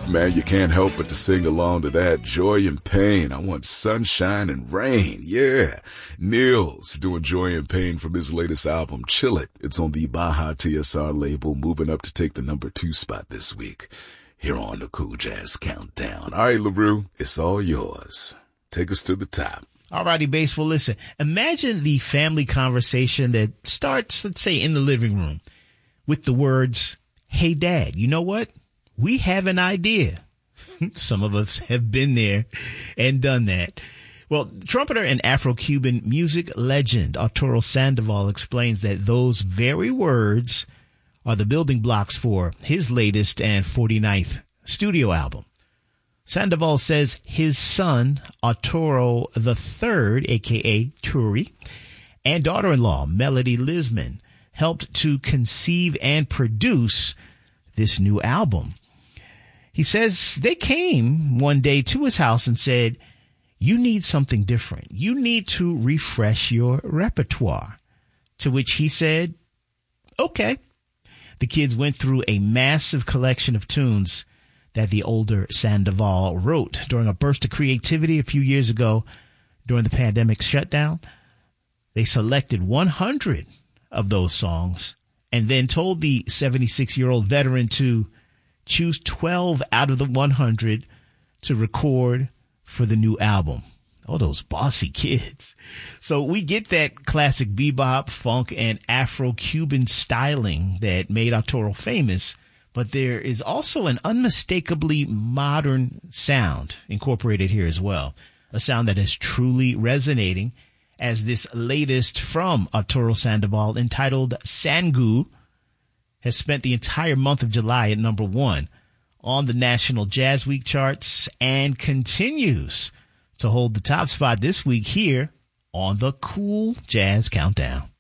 Man, you can't help but to sing along to that. Joy and Pain. I want sunshine and rain. Yeah. Neil's doing Joy and Pain from his latest album, Chill It. It's on the Baja TSR label, moving up to take the number 2 spot this week here on the Cool Jazz Countdown. All right, LaRue, it's all yours. Take us to the top. All righty, Baseball. Listen, imagine the family conversation that starts, let's say, in the living room with the words, "Hey, Dad, you know what? We have an idea." Some of us have been there and done that. Well, trumpeter and Afro-Cuban music legend Arturo Sandoval explains that those very words are the building blocks for his latest and 49th studio album. Sandoval says his son, Arturo III, a.k.a. Turi, and daughter-in-law, Melody Lisman, helped to conceive and produce this new album. He says they came one day to his house and said, "You need something different. You need to refresh your repertoire." To which he said, "Okay." The kids went through a massive collection of tunes that the older Sandoval wrote during a burst of creativity a few years ago during the pandemic shutdown. They selected 100 of those songs and then told the 76-year-old veteran to choose 12 out of the 100 to record for the new album. Oh, those bossy kids. So we get that classic bebop, funk, and Afro-Cuban styling that made Arturo famous, but there is also an unmistakably modern sound incorporated here as well, a sound that is truly resonating, as this latest from Arturo Sandoval, entitled Sangu, has spent the entire month of July at number 1 on the National Jazz Week charts and continues to hold the top spot this week here on the Cool Jazz Countdown.